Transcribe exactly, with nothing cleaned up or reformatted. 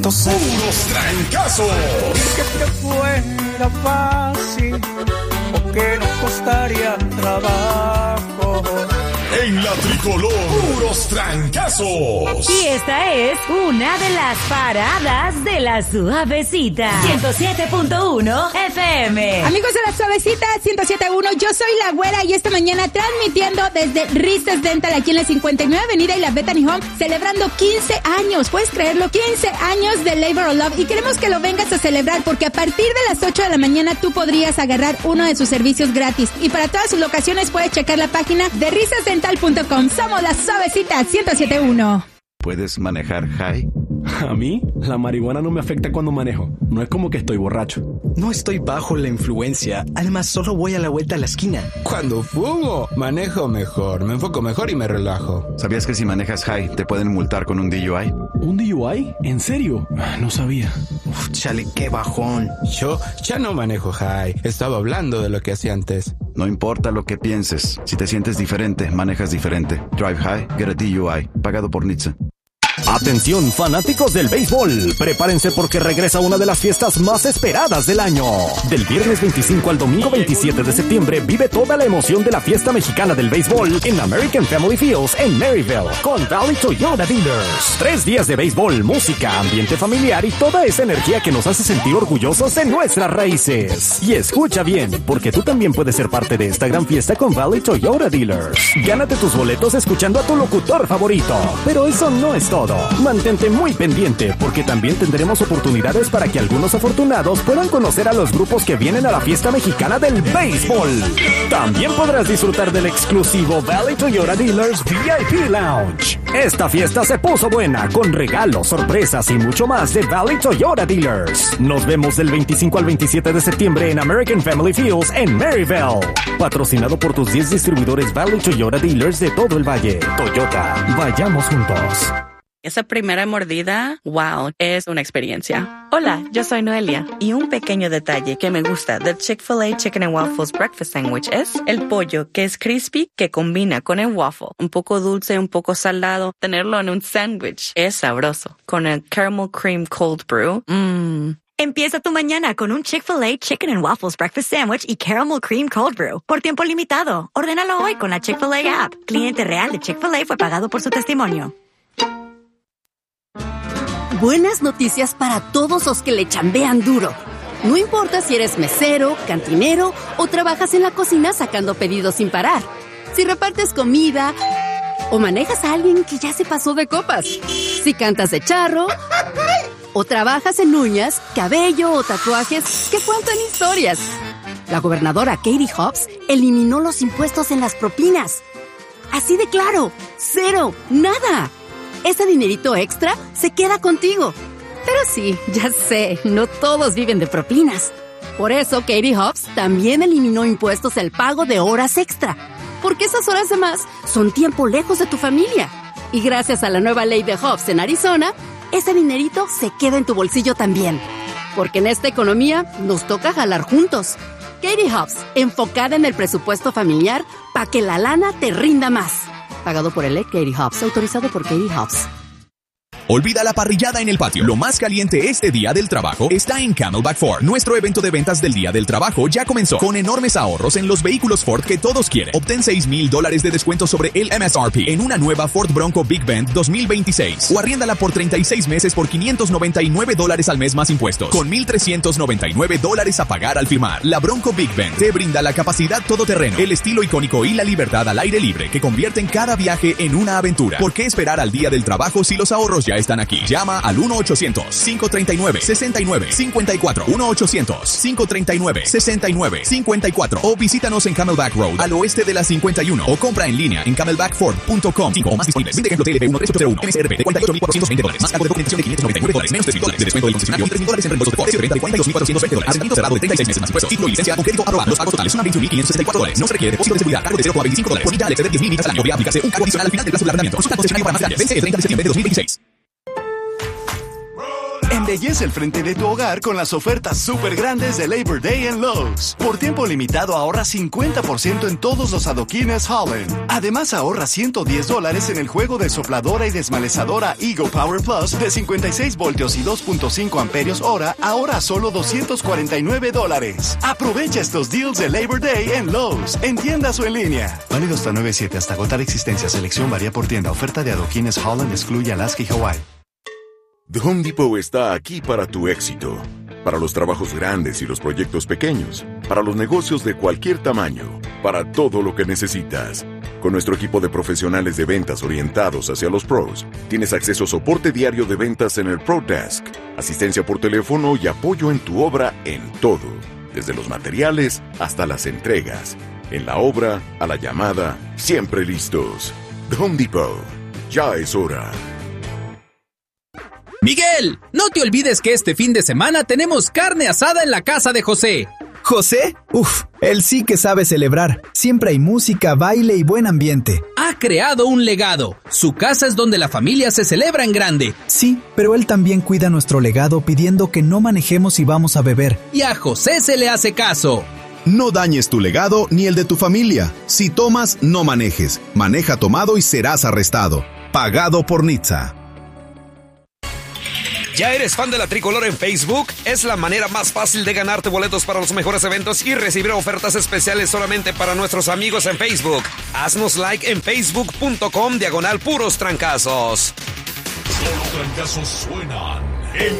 siento seguro. ¡Puros trancazos! Que te fuera fácil o que no costaría trabajo. En la tricolor, puros trancazos. Y esta es una de las paradas de la Suavecita. ciento siete punto uno F M. Amigos de la Suavecita ciento siete punto uno, yo soy la Güera y esta mañana transmitiendo desde Ristas Dental aquí en la cincuenta y nueve Avenida y la Bethany Home, celebrando quince años, ¿puedes creerlo? quince años de Labor of Love, y queremos que lo vengas a celebrar porque a partir de las ocho de la mañana tú podrías agarrar uno de sus servicios gratis. Y para todas sus locaciones puedes checar la página de risas dental punto com. Somos la Suavecita ciento siete punto uno. ¿Puedes manejar high? A mí, la marihuana no me afecta cuando manejo. No es como que estoy borracho. No estoy bajo la influencia. Además, solo voy a la vuelta a la esquina. Cuando fumo, manejo mejor, me enfoco mejor y me relajo. ¿Sabías que si manejas high te pueden multar con un D U I? ¿Un D U I? ¿En serio? No sabía. Uf, chale, qué bajón. Yo ya no manejo high. Estaba hablando de lo que hacía antes. No importa lo que pienses. Si te sientes diferente, manejas diferente. Drive high, get a D U I. Pagado por N H T S A. Atención, fanáticos del béisbol, prepárense porque regresa una de las fiestas más esperadas del año. Del viernes veinticinco al domingo veintisiete de septiembre vive toda la emoción de la fiesta mexicana del béisbol en American Family Fields en Maryville con Valley Toyota Dealers. Tres días de béisbol, música, ambiente familiar y toda esa energía que nos hace sentir orgullosos de nuestras raíces. Y escucha bien, porque tú también puedes ser parte de esta gran fiesta con Valley Toyota Dealers. Gánate tus boletos escuchando a tu locutor favorito. Pero eso no es todo. Mantente muy pendiente porque también tendremos oportunidades para que algunos afortunados puedan conocer a los grupos que vienen a la fiesta mexicana del béisbol. También podrás disfrutar del exclusivo Valley Toyota Dealers V I P Lounge. Esta fiesta se puso buena con regalos, sorpresas y mucho más de Valley Toyota Dealers. Nos vemos del veinticinco al veintisiete de septiembre en American Family Fields en Maryville. Patrocinado por tus diez distribuidores Valley Toyota Dealers de todo el valle. Toyota, vayamos juntos. Esa primera mordida, wow, es una experiencia. Hola, yo soy Noelia. Y un pequeño detalle que me gusta del Chick-fil-A Chicken and Waffles Breakfast Sandwich es el pollo que es crispy que combina con el waffle. Un poco dulce, un poco salado. Tenerlo en un sándwich es sabroso. Con el Caramel Cream Cold Brew, mmm. Empieza tu mañana con un Chick-fil-A Chicken and Waffles Breakfast Sandwich y Caramel Cream Cold Brew. Por tiempo limitado. Ordénalo hoy con la Chick-fil-A app. Cliente real de Chick-fil-A fue pagado por su testimonio. Buenas noticias para todos los que le chambean duro. No importa si eres mesero, cantinero o trabajas en la cocina sacando pedidos sin parar. Si repartes comida o manejas a alguien que ya se pasó de copas. Si cantas de charro o trabajas en uñas, cabello o tatuajes que cuentan historias. La gobernadora Katie Hobbs eliminó los impuestos en las propinas. Así de claro, cero, nada. Ese dinerito extra se queda contigo. Pero sí, ya sé, no todos viven de propinas. Por eso Katie Hobbs también eliminó impuestos al pago de horas extra. Porque esas horas de más son tiempo lejos de tu familia. Y gracias a la nueva ley de Hobbs en Arizona, ese dinerito se queda en tu bolsillo también. Porque en esta economía nos toca jalar juntos. Katie Hobbs, enfocada en el presupuesto familiar para que la lana te rinda más. Pagado por el Katie Hobbs, autorizado por Katie Hobbs. Olvida la parrillada en el patio. Lo más caliente este Día del Trabajo está en Camelback Ford. Nuestro evento de ventas del Día del Trabajo ya comenzó con enormes ahorros en los vehículos Ford que todos quieren. Obtén seis mil dólares de descuento sobre el M S R P en una nueva Ford Bronco Big Bend dos mil veintiséis. O arriéndala por treinta y seis meses por quinientos noventa y nueve dólares al mes más impuestos. Con mil trescientos noventa y nueve dólares a pagar al firmar. La Bronco Big Bend te brinda la capacidad todoterreno, el estilo icónico y la libertad al aire libre que convierten cada viaje en una aventura. ¿Por qué esperar al Día del Trabajo si los ahorros ya están aquí? Llama al uno ochocientos, cinco treinta y nueve, sesenta y nueve cincuenta y cuatro. uno ochocientos, cinco treinta y nueve, sesenta y nueve cincuenta y cuatro. O visítanos en Camelback Road, al oeste de la cincuenta y uno. O compra en línea en camelback ford punto com. cinco o más disponibles. Vende ejemplo T L B uno tres ocho cero uno. M S R P de cuarenta y ocho mil cuatrocientos veinte dólares. Más cargo de documentación de quinientos noventa y nueve dólares. Menos tres mil dólares de descuento del concesionario. Y tres mil dólares en reembolso de Ford. Venta de cuarenta y dos mil cuatrocientos veinte dólares. Aseguramiento cerrado de treinta y seis meses más impuestos. Título y licencia con crédito aprobado. Los pagos totales son a veintiún mil quinientos sesenta y cuatro dólares. No se requiere depósito de seguridad. Cargo de cero coma veinticinco dólares. Por ya al exceder diez mil millas al año. Podría aplicarse un cargo adicional al final del plazo del arrendamiento. Consulta al concesionario para más detalles. Vence el treinta de septiembre de dos mil veintiséis. Embellece el frente de tu hogar con las ofertas súper grandes de Labor Day en Lowe's. Por tiempo limitado ahorra cincuenta por ciento en todos los adoquines Holland. Además ahorra ciento diez dólares en el juego de sopladora y desmalezadora Eagle Power Plus de cincuenta y seis voltios y dos punto cinco amperios hora, ahora a solo doscientos cuarenta y nueve dólares. Aprovecha estos deals de Labor Day en Lowe's, en tiendas o en línea. Válido hasta nueve siete hasta agotar existencia. Selección varía por tienda. Oferta de adoquines Holland excluye Alaska y Hawái. The Home Depot está aquí para tu éxito. Para los trabajos grandes y los proyectos pequeños. Para los negocios de cualquier tamaño. Para todo lo que necesitas. Con nuestro equipo de profesionales de ventas orientados hacia los pros, tienes acceso a soporte diario de ventas en el Pro Desk, asistencia por teléfono y apoyo en tu obra en todo. Desde los materiales hasta las entregas. En la obra, a la llamada, siempre listos. The Home Depot. Ya es hora. Miguel, no te olvides que este fin de semana tenemos carne asada en la casa de José. ¿José? Uf, él sí que sabe celebrar. Siempre hay música, baile y buen ambiente. Ha creado un legado. Su casa es donde la familia se celebra en grande. Sí, pero él también cuida nuestro legado pidiendo que no manejemos si vamos a beber. Y a José se le hace caso. No dañes tu legado ni el de tu familia. Si tomas, no manejes. Maneja tomado y serás arrestado. Pagado por Nitza. ¿Ya eres fan de la Tricolor en Facebook? Es la manera más fácil de ganarte boletos para los mejores eventos y recibir ofertas especiales solamente para nuestros amigos en Facebook. Haznos like en facebook.com diagonal puros trancazos. Los trancazos suenan en